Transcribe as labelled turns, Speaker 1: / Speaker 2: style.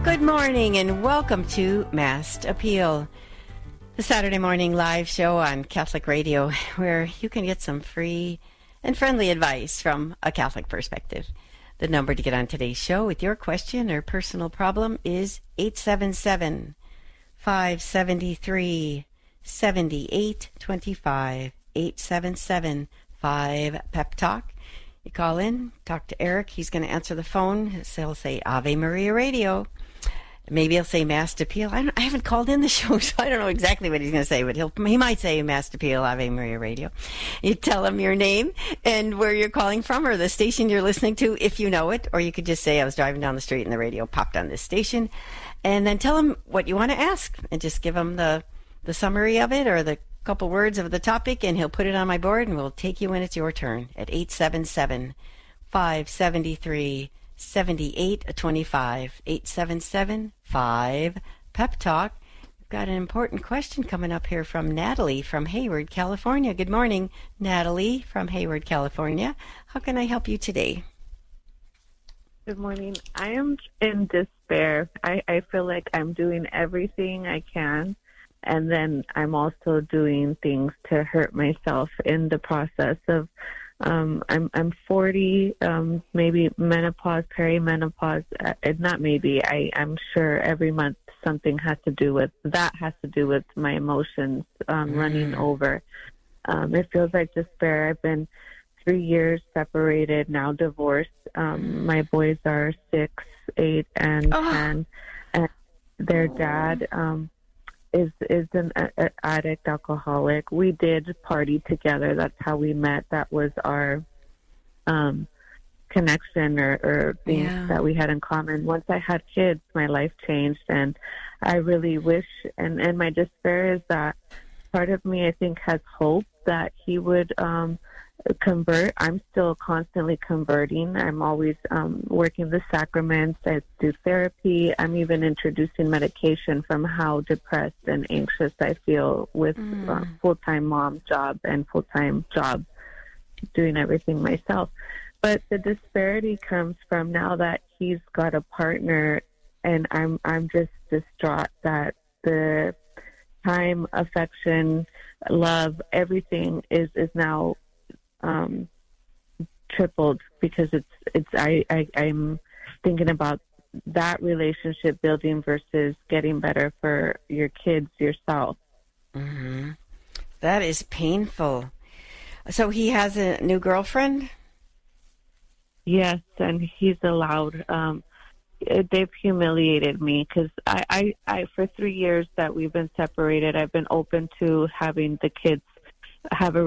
Speaker 1: good morning and welcome to Masked Appeal, the Saturday morning live show on Catholic Radio where you can get some free and friendly advice from a Catholic perspective. The number to get on today's show with your question or personal problem is 877-573-7825, 877-5-PEP-TALK. You call in, talk to Eric. He's going to answer the phone. He'll say Ave Maria Radio. Maybe he'll say Masked Appeal. I haven't called in the show, so I don't know exactly what he's going to say, but he might say Masked Appeal, Ave Maria Radio. You tell him your name and where you're calling from or the station you're listening to, if you know it, or you could just say, I was driving down the street and the radio popped on this station, and then tell him what you want to ask and just give him the summary of it or the couple words of the topic, and he'll put it on my board, and we'll take you when it's your turn at 877-573-7825, 877-5-PEP-TALK. We've got an important question coming up here from Natalie from Hayward, California. Good morning, Natalie from Hayward, California. How can I help you today?
Speaker 2: Good morning. I am in despair. I feel like I'm doing everything I can, and then I'm also doing things to hurt myself in the process of I'm 40, maybe menopause, perimenopause, not maybe, I'm sure every month something has to do with my emotions running over. It feels like despair. I've been 3 years separated, now divorced. My boys are 6, 8, and 10, and their dad is an addict, alcoholic. We did party together. That's how we met. That was our connection or things that we had in common. Once I had kids, my life changed, and I really wish, and my despair is that part of me, I think, has hope that he would convert. I'm still constantly converting. I'm always working the sacraments. I do therapy. I'm even introducing medication from how depressed and anxious I feel with full-time mom job and full-time job, doing everything myself. But the disparity comes from now that he's got a partner, and I'm just distraught that the time, affection, love, everything is now tripled, because I'm thinking about that relationship building versus getting better for your kids, yourself.
Speaker 1: Mm-hmm. That is painful. So he has a new girlfriend?
Speaker 2: Yes, and he's allowed. They've humiliated me because I for 3 years that we've been separated, I've been open to having the kids have a